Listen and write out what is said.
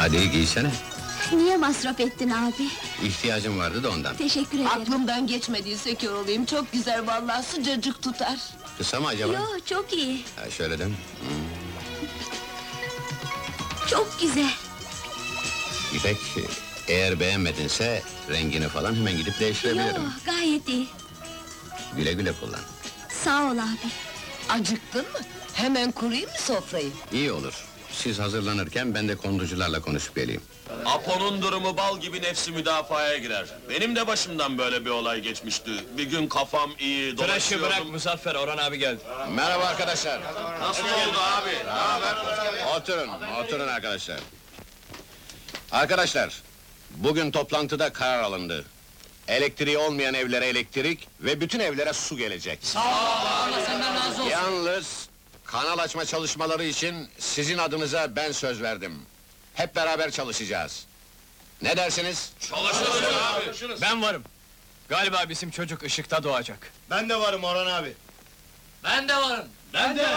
Hadi giysene. Niye masraf ettin abi? İhtiyacım vardı da ondan. Teşekkür ederim. Aklımdan geçmediyse kör olayım, çok güzel vallahi, sıcacık tutar. Kısa mı acaba? Yo, çok iyi. Ha, şöyle de. Çok güzel. İpek, eğer beğenmedinse rengini falan hemen gidip Yo, değiştirebilirim. gayet iyi. Güle güle kullan. Sağ ol abi. Acıktın mı? Hemen kurayım mı sofrayı? İyi olur. Siz hazırlanırken ben de konducularla konuşup geleyim. Apo'nun durumu bal gibi, nefsi müdafaya girer. Benim de başımdan böyle bir olay geçmişti. Bir gün kafam iyi, Tıraşı dolaşıyordum. bırak Muzaffer, Orhan abi geldi. Merhaba arkadaşlar. Nasıl oldu abi? Ne haber? Oturun arkadaşlar. Arkadaşlar, bugün toplantıda karar alındı. Elektriği olmayan evlere elektrik ve bütün evlere su gelecek. Yalnız kanal açma çalışmaları için sizin adınıza ben söz verdim. Hep beraber çalışacağız. Ne dersiniz? Çalışırsın abi. Ben varım. Galiba bizim çocuk ışıkta doğacak. Ben de varım Orhan abi. Ben de varım. Ben de.